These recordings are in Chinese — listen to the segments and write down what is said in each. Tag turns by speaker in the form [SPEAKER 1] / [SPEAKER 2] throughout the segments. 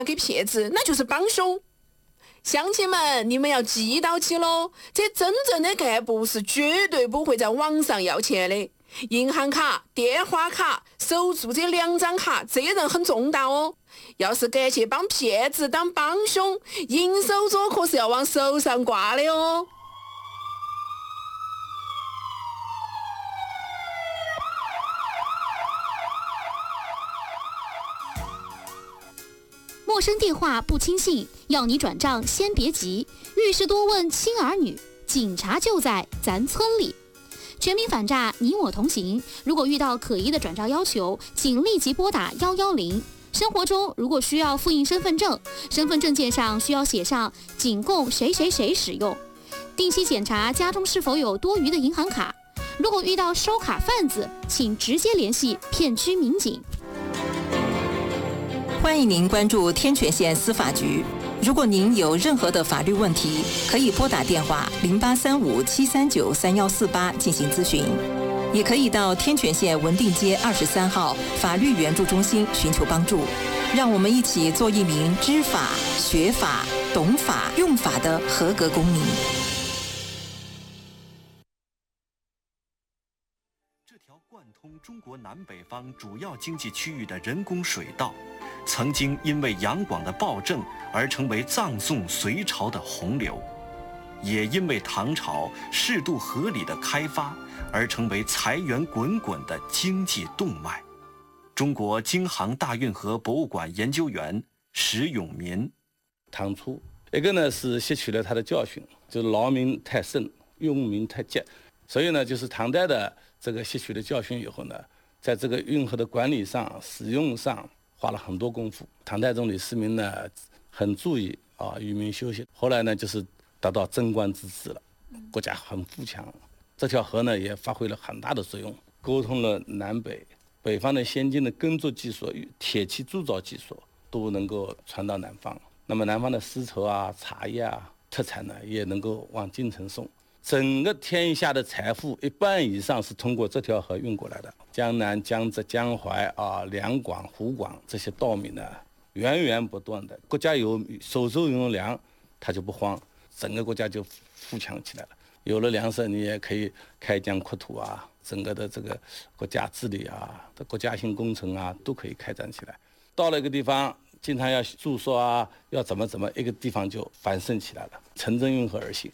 [SPEAKER 1] 给骗子，那就是帮凶。乡亲们，你们要记到起喽，这真正的干部是绝对不会在网上要钱的。银行卡、电话卡、手住这2张卡，责任很重大哦。要是敢去帮骗子当帮凶，银手镯可是要往手上挂的哦。
[SPEAKER 2] 陌生电话不轻信，要你转账先别急。遇事多问亲儿女，警察就在咱村里。全民反诈，你我同行。如果遇到可疑的转账要求，请立即拨打110。生活中如果需要复印身份证，身份证件上需要写上仅供谁谁谁使用。定期检查家中是否有多余的银行卡。如果遇到收卡贩子，请直接联系片区民警。
[SPEAKER 3] 欢迎您关注天泉县司法局。如果您有任何的法律问题，可以拨打电话0835-739-3148进行咨询，也可以到天泉县文定街23号法律援助中心寻求帮助。让我们一起做一名知法、学法、懂法、用法的合格公民。
[SPEAKER 4] 这条贯通中国南北方主要经济区域的人工水道，曾经因为杨广的暴政而成为藏宋隋朝的洪流，也因为唐朝适度合理的开发而成为财源滚滚的经济动脉。中国京杭大运河博物馆研究员石永民：
[SPEAKER 5] 唐初，一个呢是吸取了他的教训，就是劳民太甚，用民太急，所以呢，就是唐代的这个吸取了教训以后呢，在这个运河的管理上、使用上花了很多功夫。唐太宗李世民呢，很注意渔民休息。后来呢，就是达到贞观之治了，国家很富强。这条河呢，也发挥了很大的作用，沟通了南北，北方的先进的耕作技术与铁器铸造技术都能够传到南方。那么南方的丝绸啊、茶叶啊、特产呢，也能够往京城送。整个天下的财富1半以上是通过这条河运过来的。江南、江浙、江淮两广、湖广这些稻米呢，源源不断的，国家有手中有粮，它就不慌，整个国家就富强起来了。有了粮食，你也可以开疆扩土啊，整个的这个国家治理啊、国家性工程啊，都可以开展起来。到了一个地方，经常要住宿啊，要怎么，一个地方就繁盛起来了，城镇运河而行。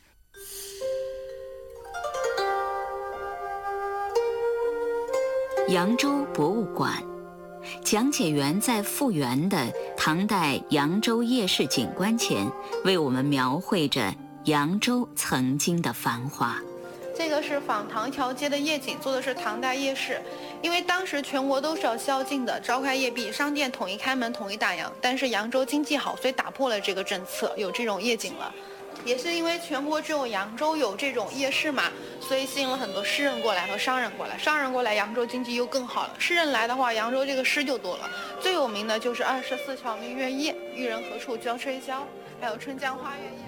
[SPEAKER 6] 扬州博物馆，讲解员在复原的唐代扬州夜市景观前，为我们描绘着扬州曾经的繁华。
[SPEAKER 7] 这个是仿唐桥街的夜景，做的是唐代夜市。因为当时全国都是要宵禁的，召开夜闭，商店统一开门，统一打烊。但是扬州经济好，所以打破了这个政策，有这种夜景了。也是因为全国只有扬州有这种夜市嘛，所以吸引了很多诗人过来和商人过来。商人过来，扬州经济又更好了。诗人来的话，扬州这个诗就多了。最有名的就是24桥明月夜，玉人何处教吹箫，还有春江花月夜。